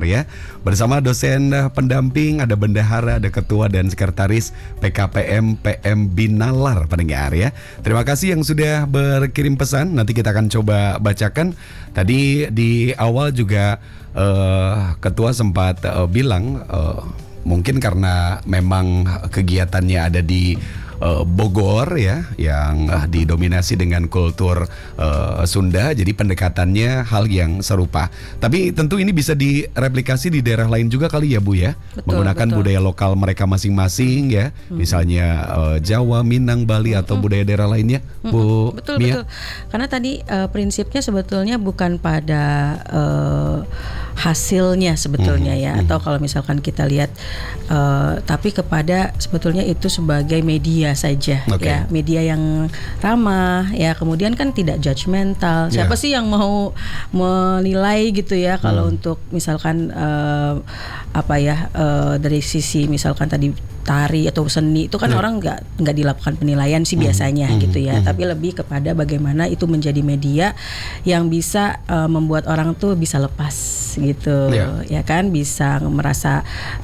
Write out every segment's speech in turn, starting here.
ya. Bersama dosen pendamping, ada bendahara, ada ketua dan sekretaris PKPM PM Binalar pendengar ya. Terima kasih yang sudah berkirim pesan. Nanti kita akan coba bacakan. Tadi di awal juga ketua sempat bilang mungkin karena memang kegiatannya ada di Bogor ya, yang didominasi dengan kultur Sunda, jadi pendekatannya hal yang serupa. Tapi tentu ini bisa direplikasi di daerah lain juga kali ya Bu ya, menggunakan budaya lokal mereka masing-masing ya, misalnya Jawa, Minang, Bali atau budaya daerah lainnya, Bu Mia. Betul. Karena tadi prinsipnya sebetulnya bukan pada hasilnya sebetulnya ya, atau kalau misalkan kita lihat, tapi kepada sebetulnya itu sebagai media saja ya, media yang ramah ya, kemudian kan tidak judgmental. Siapa sih yang mau menilai gitu ya, kalau untuk misalkan dari sisi misalkan tadi tari atau seni itu kan orang nggak dilakukan penilaian sih biasanya gitu ya, tapi lebih kepada bagaimana itu menjadi media yang bisa membuat orang tuh bisa lepas gitu ya kan, bisa merasa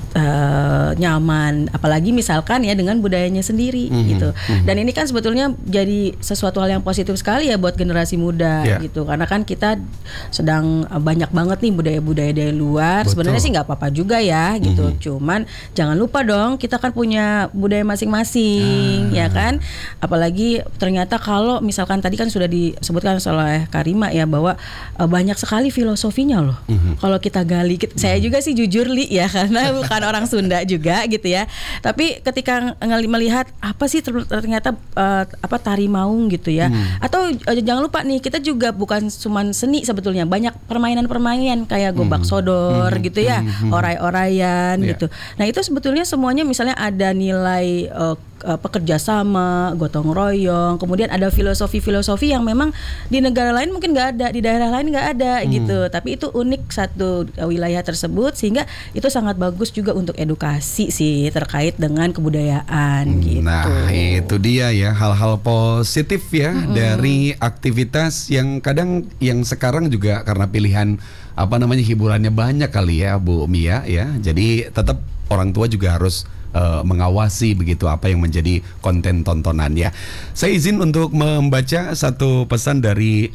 nyaman, apalagi misalkan ya dengan budayanya sendiri gitu. Dan ini kan sebetulnya jadi sesuatu hal yang positif sekali ya buat generasi muda gitu, karena kan kita sedang banyak banget nih budaya-budaya dari luar. Sebenarnya sih nggak apa-apa juga ya gitu, cuman jangan lupa dong kita kan punya budaya masing-masing ya kan. Apalagi ternyata kalau misalkan tadi kan sudah disebutkan oleh Karima ya, bahwa banyak sekali filosofinya loh. Kalau kita gali, saya juga sih jujur Li ya, karena bukan orang Sunda juga gitu ya. Tapi ketika melihat apa sih ternyata tari maung gitu ya. Atau jangan lupa nih, kita juga bukan cuma seni sebetulnya, banyak permainan-permainan kayak gobak sodor gitu ya, orai-oraian gitu. Nah itu sebetulnya semuanya misalnya ada nilai pekerja sama, gotong royong, kemudian ada filosofi-filosofi yang memang di negara lain mungkin nggak ada, di daerah lain nggak ada gitu. Tapi itu unik satu wilayah tersebut, sehingga itu sangat bagus juga untuk edukasi sih terkait dengan kebudayaan gitu. Nah itu dia ya, hal-hal positif ya dari aktivitas yang kadang yang sekarang juga karena pilihan hiburannya banyak kali ya Bu Mia ya. Jadi tetap orang tua juga harus mengawasi begitu apa yang menjadi konten tontonan ya. Saya izin untuk membaca satu pesan dari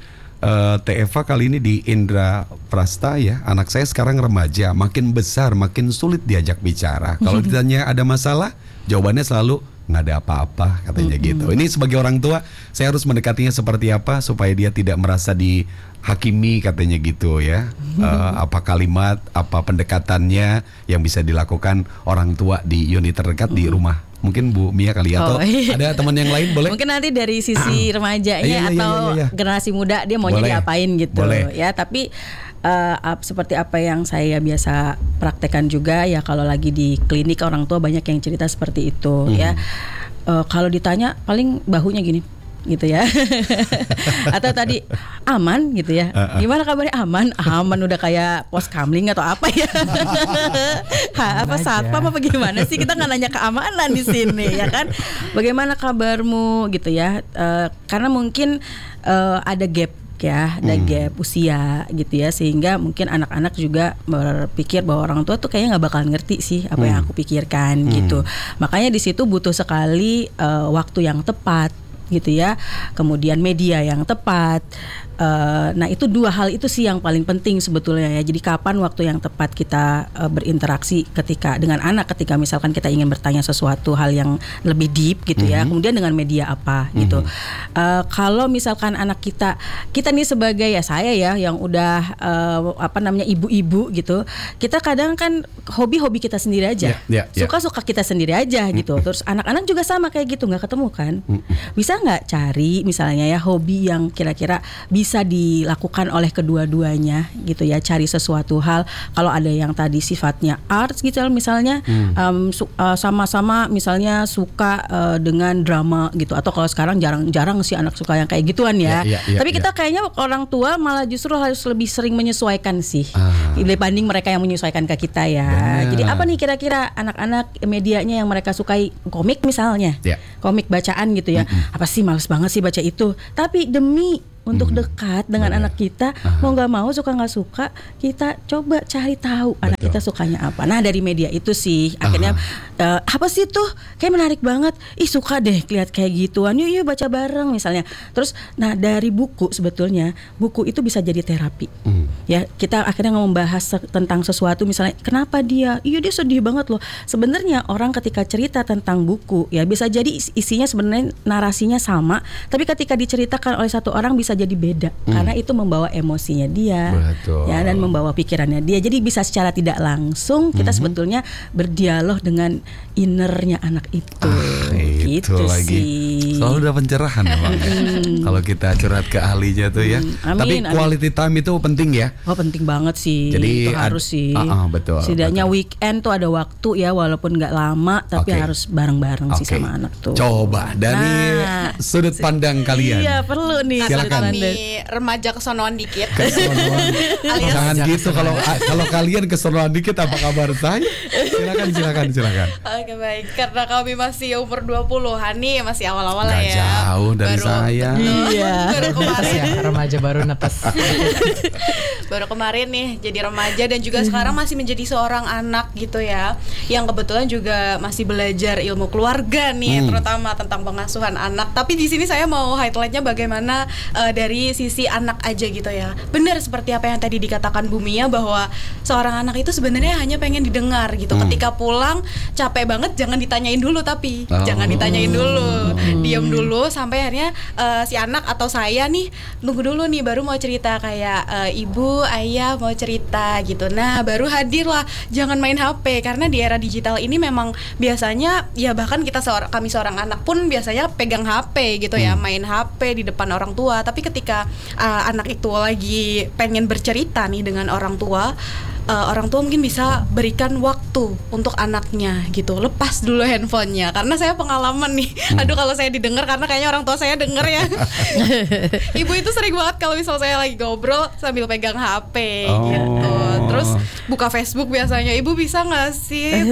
Eva kali ini di Indra Prasta ya. Anak saya sekarang remaja, makin besar makin sulit diajak bicara. Kalau ditanya ada masalah, jawabannya selalu nggak ada apa-apa katanya gitu. Ini sebagai orang tua saya harus mendekatinya seperti apa supaya dia tidak merasa dihakimi katanya gitu ya. Apa kalimat, apa pendekatannya yang bisa dilakukan orang tua di unit terdekat di rumah. Mungkin Bu Mia kali atau ada teman yang lain boleh? Mungkin nanti dari sisi remajanya atau generasi muda dia maunya diapain gitu ya. Tapi seperti apa yang saya biasa praktekkan juga ya, kalau lagi di klinik orang tua banyak yang cerita seperti itu ya. Kalau ditanya paling bahunya gini gitu ya. Atau tadi aman gitu ya. Gimana kabarnya? Aman udah kayak pos kamling atau apa ya. Apa satpam apa gimana sih? Kita nggak nanya keamanan di sini ya kan. Bagaimana kabarmu gitu ya. Karena mungkin ada gap ya, ada gap usia gitu ya, sehingga mungkin anak-anak juga berpikir bahwa orang tua tuh kayaknya nggak bakal ngerti sih apa yang aku pikirkan gitu. Makanya di situ butuh sekali waktu yang tepat gitu ya, kemudian media yang tepat. Nah itu dua hal itu sih yang paling penting sebetulnya ya. Jadi kapan waktu yang tepat kita berinteraksi dengan anak ketika misalkan kita ingin bertanya sesuatu hal yang lebih deep gitu ya. Kemudian dengan media apa gitu. Kalau misalkan anak kita nih sebagai saya ya yang udah ibu-ibu gitu, kita kadang kan hobi kita sendiri aja, suka-suka kita sendiri aja gitu. Terus anak-anak juga sama kayak gitu, nggak ketemu kan. Bisa nggak cari misalnya ya hobi yang kira-kira bisa dilakukan oleh kedua-duanya gitu ya, cari sesuatu hal. Kalau ada yang tadi sifatnya arts gitu misalnya, sama-sama misalnya suka dengan drama gitu, atau kalau sekarang jarang sih anak suka yang kayak gituan ya. Tapi kita kayaknya orang tua malah justru harus lebih sering menyesuaikan sih dibanding mereka yang menyesuaikan ke kita ya. Jadi apa nih kira-kira anak-anak medianya yang mereka sukai? Komik misalnya, komik bacaan gitu ya. Apa sih, males banget sih baca itu. Tapi demi untuk dekat dengan anak kita, mau nggak mau, suka nggak suka, kita coba cari tahu anak kita sukanya apa. Nah dari media itu sih akhirnya apa sih tuh kayak menarik banget, suka deh lihat kayak gituan, yuk baca bareng misalnya. Terus nah dari buku, sebetulnya buku itu bisa jadi terapi. Ya kita akhirnya membahas tentang sesuatu, misalnya kenapa dia sedih banget loh. Sebenarnya orang ketika cerita tentang buku ya bisa jadi isinya sebenarnya narasinya sama, tapi ketika diceritakan oleh satu orang bisa jadi beda karena itu membawa emosinya dia. Betul. Ya, dan membawa pikirannya dia. Jadi bisa secara tidak langsung kita sebetulnya berdialog dengan innernya anak itu. Itu gitu lagi. Sih. Selalu ada pencerahan Bang. Kalau kita curhat ke ahlinya tuh ya. Amin, tapi quality time itu penting ya. Oh penting banget sih. Jadi itu harus sih. Betul. Setidaknya weekend tuh ada waktu ya, walaupun nggak lama tapi harus bareng-bareng sih sama anak tuh. Coba dari sudut pandang kalian. Iya perlu nih. Silakan. Kami remaja kesonoan dikit. Kesonoan. Jangan gitu, kalau kalian kesonoan dikit apa kabar saya? Silakan. Oke baik, karena kami masih umur 20-an nih, masih awal-awal lah ya. Jauh dari saya. Iya. Baru kemarin remaja baru netes. Baru kemarin nih jadi remaja dan juga sekarang masih menjadi seorang anak gitu ya, yang kebetulan juga masih belajar ilmu keluarga nih, terutama tentang pengasuhan anak. Tapi di sini saya mau highlightnya bagaimana dari sisi anak aja gitu ya. Benar seperti apa yang tadi dikatakan Bu Mia, bahwa seorang anak itu sebenarnya hanya pengen didengar gitu. Ketika pulang capek banget, jangan ditanyain dulu, tapi jangan ditanyain dulu, diam dulu sampai akhirnya si anak atau saya nih tunggu dulu nih baru mau cerita, kayak ibu, ayah mau cerita gitu. Nah baru hadir lah, jangan main HP, karena di era digital ini memang biasanya ya bahkan kami seorang anak pun biasanya pegang HP gitu ya, main HP di depan orang tua. Tapi ketika anak itu lagi pengen bercerita nih dengan orang tua mungkin bisa berikan waktu untuk anaknya gitu, lepas dulu handphonenya. Karena saya pengalaman nih, aduh kalau saya didengar, karena kayaknya orang tua saya denger ya. Ibu itu sering banget kalau misal saya lagi ngobrol sambil pegang HP gitu. Terus buka Facebook biasanya, ibu bisa nggak sih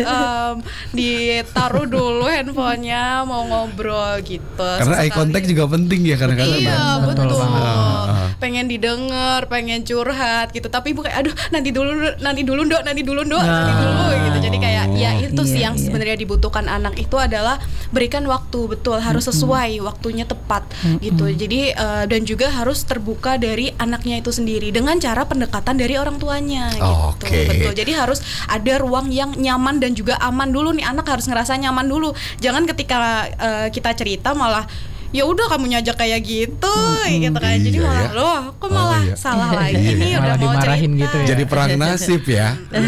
ditaruh dulu handphonenya mau ngobrol gitu. Karena eye contact juga penting ya kadang-kadang. Iya betul. Pengen didengar, pengen curhat gitu, tapi ibu kayak aduh nanti dulu gitu. Jadi kayak ya itu sih yang sebenarnya dibutuhkan anak itu adalah berikan waktu, betul, harus sesuai waktunya, tepat gitu. Jadi dan juga harus terbuka dari anaknya itu sendiri dengan cara pendekatan dari orang tuanya gitu. Betul. Jadi harus ada ruang yang nyaman dan juga aman dulu nih, anak harus ngerasa nyaman dulu. Jangan ketika kita cerita malah ya udah kamu nyajak kayak gitu gitu kan. Jadi malah loh kok malah salah lagi nih, udah mau dimarahin cerita gitu ya. Jadi perang nasib ya.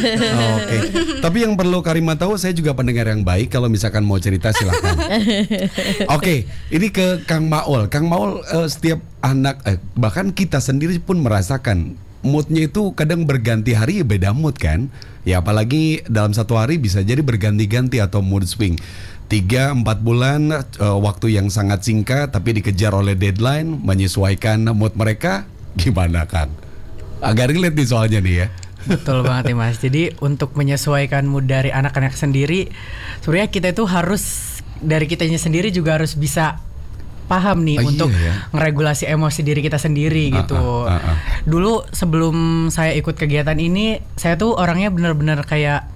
Tapi yang perlu Karimah tahu, saya juga pendengar yang baik. Kalau misalkan mau cerita silakan. Ini ke Kang Maul. Kang Maul, setiap anak bahkan kita sendiri pun merasakan moodnya itu kadang berganti hari, beda mood kan. Ya apalagi dalam satu hari bisa jadi berganti-ganti atau mood swing. 3-4 bulan waktu yang sangat singkat, tapi dikejar oleh deadline, menyesuaikan mood mereka. Gimana Kang? Agak relate nih soalnya nih ya. Betul banget nih Mas. Jadi untuk menyesuaikan mood dari anak-anak sendiri, sebenarnya kita itu harus, dari kitanya sendiri juga harus bisa paham nih untuk ngeregulasi emosi diri kita sendiri gitu. Dulu sebelum saya ikut kegiatan ini, saya tuh orangnya benar-benar kayak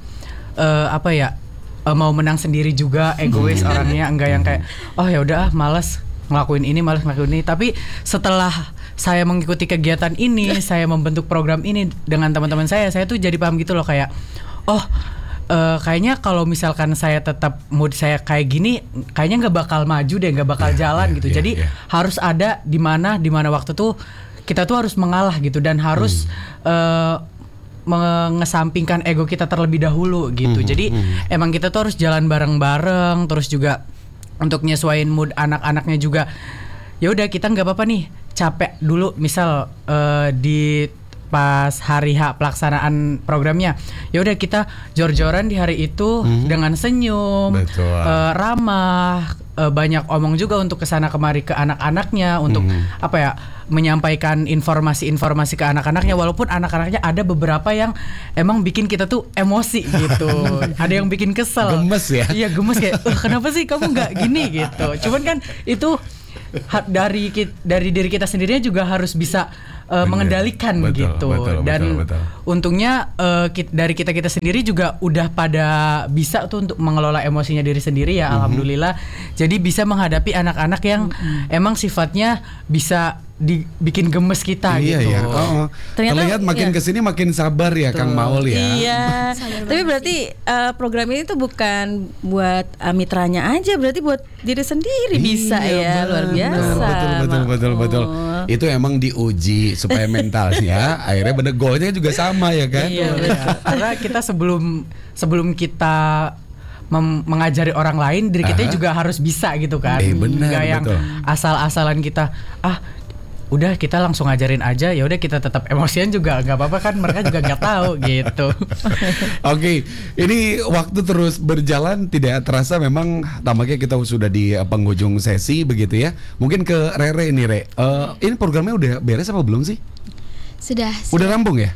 mau menang sendiri juga, egois orangnya, enggak yang kayak ya udah malas ngelakuin ini. Tapi setelah saya mengikuti kegiatan ini, saya membentuk program ini dengan teman-teman saya tuh jadi paham gitu loh, kayak kayaknya kalau misalkan saya tetap mood saya kayak gini, kayaknya nggak bakal maju deh, nggak bakal jalan gitu. Jadi harus ada di mana waktu tuh kita tuh harus mengalah gitu, dan harus mengesampingkan ego kita terlebih dahulu gitu. Jadi emang kita tuh harus jalan bareng-bareng, terus juga untuk nyesuaiin mood anak-anaknya juga. Ya udah, kita nggak apa-apa nih capek dulu, misal di pas hari H pelaksanaan programnya, ya udah kita jor-joran di hari itu dengan senyum, ramah, banyak omong juga untuk kesana kemari ke anak-anaknya, untuk menyampaikan informasi-informasi ke anak-anaknya, walaupun anak-anaknya ada beberapa yang emang bikin kita tuh emosi gitu. Ada yang bikin kesel, gemes ya. Iya gemes, kayak kenapa sih kamu nggak gini gitu. Cuman kan itu dari diri kita sendirinya juga harus bisa mengendalikan gitu. Dan untungnya dari kita sendiri juga udah pada bisa tuh untuk mengelola emosinya diri sendiri ya, alhamdulillah. Jadi bisa menghadapi anak-anak yang emang sifatnya bisa dibikin gemes kita gitu. Iya. Terlihat makin kesini makin sabar ya, Kang Maul ya. Iya. Tapi berarti program ini tuh bukan buat mitranya aja, berarti buat diri sendiri bisa ya. Luar biasa. Betul. Itu emang diuji supaya mentalnya akhirnya bener goalnya juga sama ya kan. Iya. Karena kita sebelum kita mengajari orang lain, diri kita juga harus bisa gitu kan. Benar, yang asal-asalan kita udah kita langsung ngajarin aja, ya udah kita tetap emosian juga nggak apa-apa kan, mereka juga nggak tahu gitu. Oke, ini waktu terus berjalan tidak terasa, memang tampaknya kita sudah di penghujung sesi begitu ya. Mungkin ke Rere ini, ini programnya udah beres apa belum sih? Sudah. Udah rampung ya?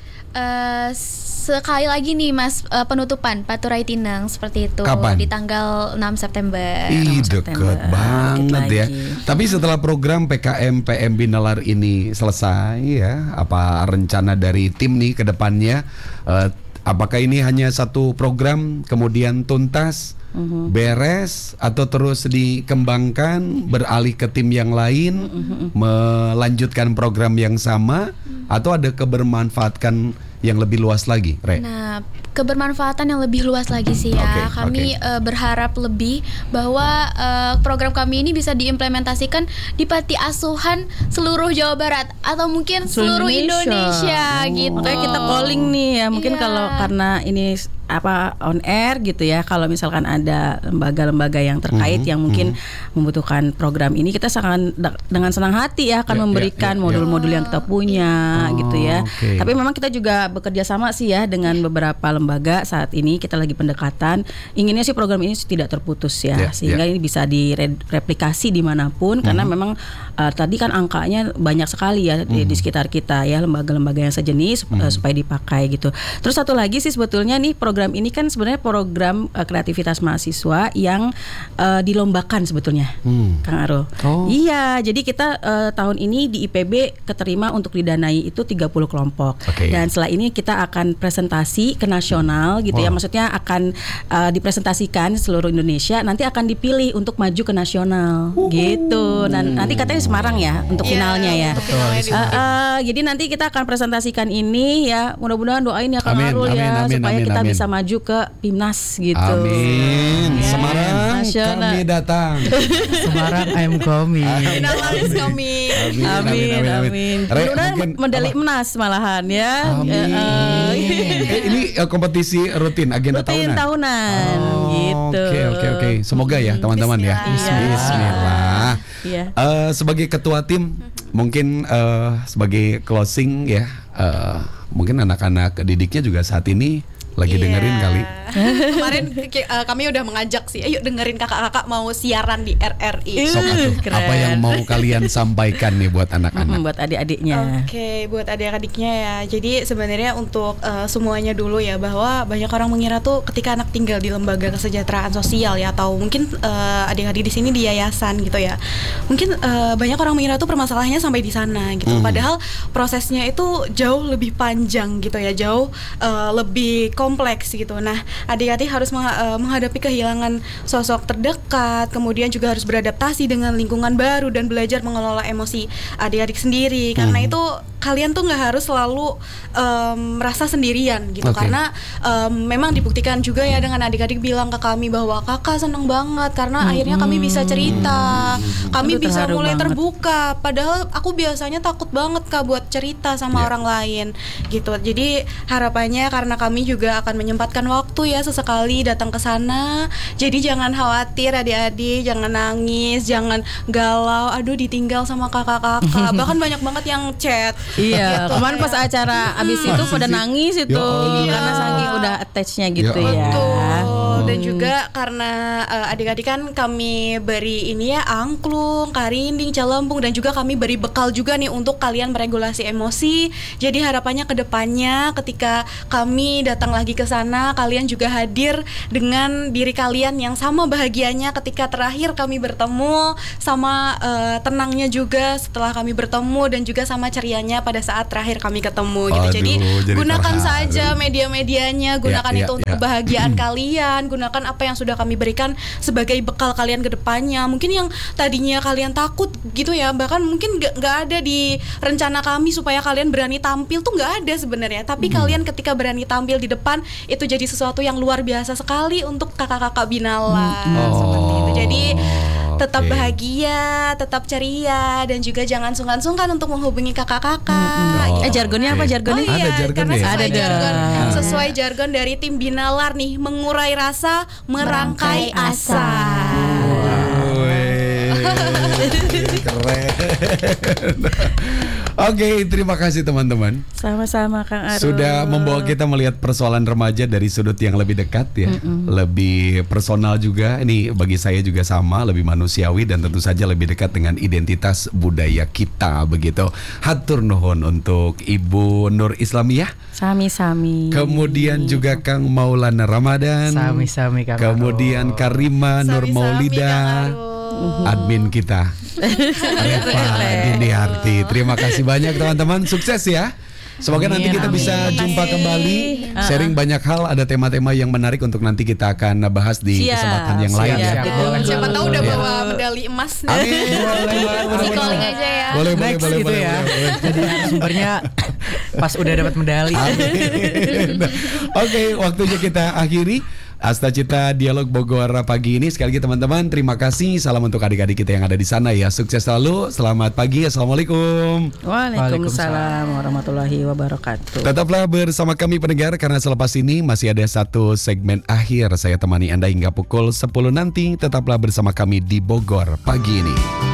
Sekali lagi nih Mas, penutupan Paturai Tinang seperti itu. Kapan? Di tanggal 6 September. Deket banget ya. Tapi setelah program PKM PMB Nalar ini selesai ya, apa rencana dari tim nih ke depannya? Apakah ini hanya satu program kemudian tuntas, beres, atau terus dikembangkan, beralih ke tim yang lain, melanjutkan program yang sama, atau ada kebermanfaatkan yang lebih luas lagi, Re? Nah, kebermanfaatan yang lebih luas lagi sih ya. Kami berharap lebih bahwa program kami ini bisa diimplementasikan di panti asuhan seluruh Jawa Barat atau mungkin seluruh Indonesia gitu. Makanya kita calling nih ya, mungkin kalau karena ini on air gitu ya, kalau misalkan ada lembaga-lembaga yang terkait yang mungkin membutuhkan program ini, kita sangat dengan senang hati ya akan memberikan modul-modul yang kita punya gitu ya. Tapi memang kita juga bekerja sama sih ya dengan beberapa lembaga saat ini, kita lagi pendekatan, inginnya sih program ini tidak terputus ya, sehingga ini bisa direplikasi dimanapun, karena memang tadi kan angkanya banyak sekali ya di sekitar kita ya, lembaga-lembaga yang sejenis supaya dipakai gitu. Terus satu lagi sih sebetulnya nih, program ini kan sebenarnya program kreativitas mahasiswa yang dilombakan sebetulnya, Kang Arul. Iya, jadi kita tahun ini di IPB keterima untuk didanai itu 30 kelompok. Dan setelah ini kita akan presentasi ke nasional gitu ya, maksudnya akan dipresentasikan seluruh Indonesia, nanti akan dipilih untuk maju ke nasional gitu. Dan nanti katanya di Semarang ya untuk finalnya ya. Jadi nanti kita akan presentasikan ini ya, mudah-mudahan doain ya Kang Arul ya, supaya kita bisa maju ke PIMNAS gitu. Amin. Semarang kami datang. Semarang I'm coming. Finalis kami. Amin. Mudah-mudahan medali emas malahan ya. Ini kompetisi rutin agenda tahunan gitu. Oke. Semoga ya teman-teman ya. Bismillah. Sebagai ketua tim, mungkin sebagai closing ya, mungkin anak-anak didiknya juga saat ini lagi dengerin kali. Kemarin kami udah mengajak sih, ayo dengerin kakak-kakak mau siaran di RRI. Apa yang mau kalian sampaikan nih buat anak-anak? Buat adik-adiknya. Oke, buat adik-adiknya ya. Jadi sebenarnya untuk semuanya dulu ya, bahwa banyak orang mengira tuh ketika anak tinggal di lembaga kesejahteraan sosial ya, atau mungkin adik-adik di sini di yayasan gitu ya. Mungkin banyak orang mengira tuh permasalahannya sampai di sana gitu. Padahal prosesnya itu jauh lebih panjang gitu ya, jauh lebih kompleks gitu. Nah, adik-adik harus menghadapi kehilangan sosok terdekat, kemudian juga harus beradaptasi dengan lingkungan baru dan belajar mengelola emosi adik-adik sendiri. Karena itu kalian tuh nggak harus selalu merasa sendirian gitu. Karena memang dibuktikan juga ya dengan adik-adik bilang ke kami bahwa kakak seneng banget karena akhirnya kami bisa cerita, kami bisa mulai terbuka. Padahal aku biasanya takut banget Kak buat cerita sama orang lain gitu. Jadi harapannya karena kami juga akan menyempatkan waktu ya sesekali datang ke sana. Jadi jangan khawatir adik-adik, jangan nangis, jangan galau, aduh ditinggal sama kakak-kakak. Bahkan banyak banget yang chat. Iya, kemarin pas acara abis itu pada nangis itu karena saking udah attach-nya gitu ya. Dan juga karena adik-adik kan kami beri ini ya angklung, karinding, celempung, dan juga kami beri bekal juga nih untuk kalian meregulasi emosi. Jadi harapannya ke depannya ketika kami datang lagi ke sana, kalian juga hadir dengan diri kalian yang sama bahagianya ketika terakhir kami bertemu, sama tenangnya juga setelah kami bertemu, dan juga sama cerianya pada saat terakhir kami ketemu gitu. Jadi gunakan saja media-medianya, gunakan itu untuk kebahagiaan kalian, gunakan apa yang sudah kami berikan sebagai bekal kalian ke depannya. Mungkin yang tadinya kalian takut gitu ya, bahkan mungkin nggak ada di rencana kami supaya kalian berani tampil tuh nggak ada sebenarnya. Tapi kalian ketika berani tampil di depan itu jadi sesuatu yang luar biasa sekali untuk kakak-kakak Binala. Seperti itu. Jadi tetap bahagia, tetap ceria, dan juga jangan sungkan-sungkan untuk menghubungi kakak-kakak. Jargonnya apa jargonnya? Ada jargon ya? Ada jargon. Sesuai jargon dari tim Binalar nih, mengurai rasa, merangkai asa. Keren. Oke, terima kasih teman-teman. Sama-sama Kang Arul. Sudah membawa kita melihat persoalan remaja dari sudut yang lebih dekat ya. Lebih personal juga. Ini bagi saya juga sama, lebih manusiawi dan tentu saja lebih dekat dengan identitas budaya kita begitu. Hatur nuhun untuk Ibu Nur Islamiyah. Sami-sami. Kemudian juga Kang Maulana Ramadan. Sami-sami Kang Kemudian Karima Nur Maulida. Admin kita Reva Diniarti. Terima kasih banyak teman-teman. Sukses ya. Semoga nanti kita bisa jumpa kembali, sharing banyak hal. Ada tema-tema yang menarik untuk nanti kita akan bahas di kesempatan yang lain ya. Siapa tahu udah bawa medali emas. Amin. Calling aja ya. Boleh. Jadi sumbernya pas udah dapat medali. Oke, waktunya kita akhiri Asta Cita Dialog Bogor pagi ini. Sekali lagi teman-teman, terima kasih. Salam untuk adik-adik kita yang ada di sana ya. Sukses selalu. Selamat pagi. Assalamualaikum. Waalaikumsalam warahmatullahi wabarakatuh. Tetaplah bersama kami pendengar, karena selepas ini masih ada satu segmen akhir. Saya temani Anda hingga pukul 10 nanti. Tetaplah bersama kami di Bogor pagi ini.